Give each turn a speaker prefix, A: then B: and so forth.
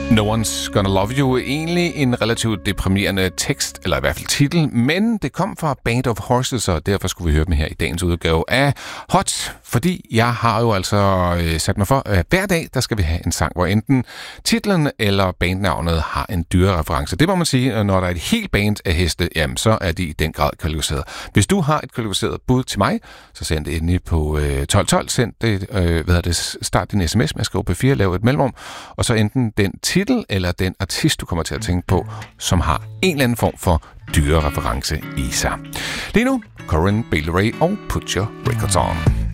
A: No One's Gonna Love You. Egentlig en relativt deprimerende tekst, eller i hvert fald titel, men det kom fra Band of Horses, og derfor skulle vi høre dem her i dagens udgave af Hot, fordi jeg har jo altså sat mig for, at hver dag, der skal vi have en sang, hvor enten titlen eller bandnavnet har en dyrereference. Det må man sige, når der er et helt band af heste, jamen så er de i den grad kvalificeret. Hvis du har et kvalificeret bud til mig, så send det endelig på 1212, send det, start din sms med at skrive på 4, lav et mellemrum, og så enten den titel eller den artist, du kommer til at tænke på, som har en eller anden form for dyrereference i sig. Lige nu, Corinne Bailey Rae og Put Your Records On.